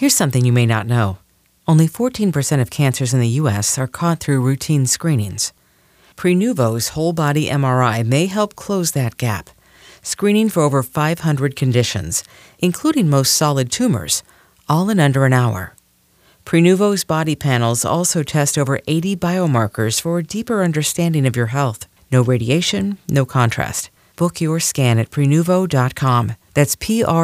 Here's something you may not know. Only 14% of cancers in the U.S. are caught through routine screenings. Prenuvo's whole-body MRI may help close that gap, screening for over 500 conditions, including most solid tumors, all in under an hour. Prenuvo's body panels also test over 80 biomarkers for a deeper understanding of your health. No radiation, no contrast. Book your scan at Prenuvo.com. That's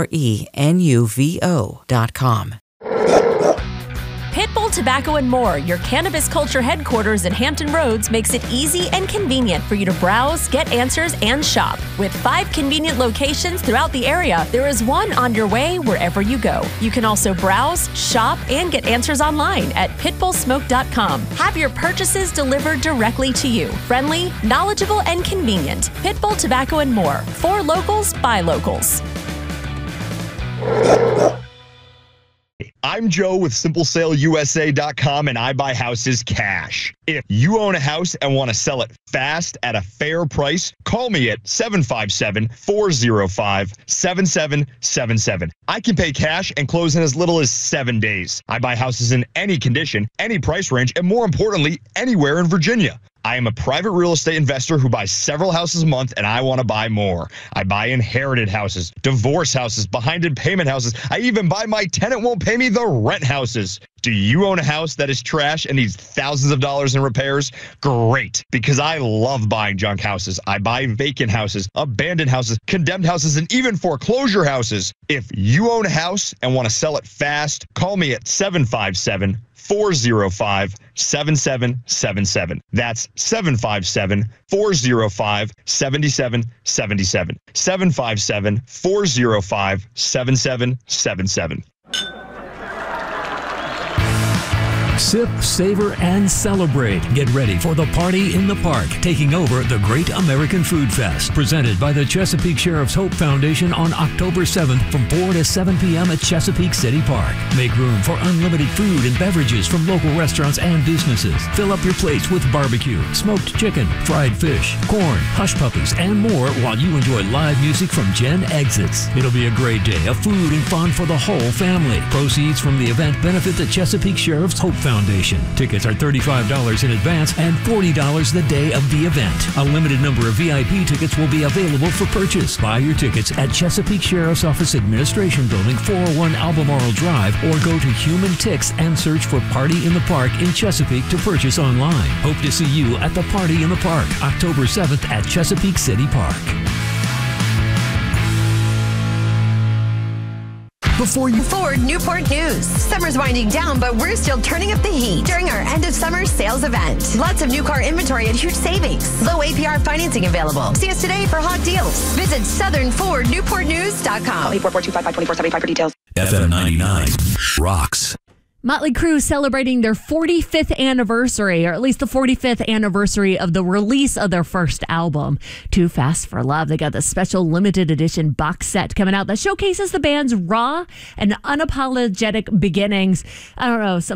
Prenuvo.com. Pitbull Tobacco and More, your cannabis culture headquarters in Hampton Roads, makes it easy and convenient for you to browse, get answers, and shop. With 5 convenient locations throughout the area, there is one on your way wherever you go. You can also browse, shop, and get answers online at pitbullsmoke.com. Have your purchases delivered directly to you. Friendly, knowledgeable, and convenient. Pitbull Tobacco and More. For locals, by locals. I'm Joe with SimpleSaleUSA.com, and I buy houses cash. If you own a house and want to sell it fast at a fair price, call me at 757-405-7777. I can pay cash and close in as little as 7 days. I buy houses in any condition, any price range, and more importantly, anywhere in Virginia. I am a private real estate investor who buys several houses a month, and I want to buy more. I buy inherited houses, divorce houses, behind in payment houses. I even buy my tenant won't pay me the rent houses. Do you own a house that is trash and needs thousands of dollars in repairs? Great, because I love buying junk houses. I buy vacant houses, abandoned houses, condemned houses, and even foreclosure houses. If you own a house and want to sell it fast, call me at 757-405-7777. That's 757-405-7777. 757-405-7777. Sip, savor, and celebrate. Get ready for the Party in the Park, taking over the Great American Food Fest, presented by the Chesapeake Sheriff's Hope Foundation on October 7th from 4 to 7 p.m. at Chesapeake City Park. Make room for unlimited food and beverages from local restaurants and businesses. Fill up your plates with barbecue, smoked chicken, fried fish, corn, hush puppies, and more while you enjoy live music from Gen Exits. It'll be a great day of food and fun for the whole family. Proceeds from the event benefit the Chesapeake Sheriff's Hope Foundation. Tickets are $35 in advance and $40 the day of the event. A limited number of VIP tickets will be available for purchase. Buy your tickets at Chesapeake Sheriff's Office Administration Building, 401 Albemarle Drive, or go to Human Tix and search for Party in the Park in Chesapeake to purchase online. Hope to see you at the Party in the Park, October 7th at Chesapeake City Park. Before Ford Newport News. Summer's winding down, but we're still turning up the heat during our end of summer sales event. Lots of new car inventory and huge savings. Low APR financing available. See us today for hot deals. Visit SouthernFordNewportNews.com. 844-255-2475 for details. FM 99 rocks. Motley Crue celebrating their 45th anniversary, or at least the 45th anniversary of the release of their first album, Too Fast for Love. They got the special limited edition box set coming out that showcases the band's raw and unapologetic beginnings. I don't know, some